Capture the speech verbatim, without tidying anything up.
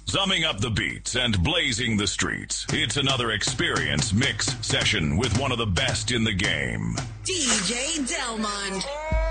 Summing up the beats and blazing the streets, it's another experience mix session with one of the best in the game. D J Delmond.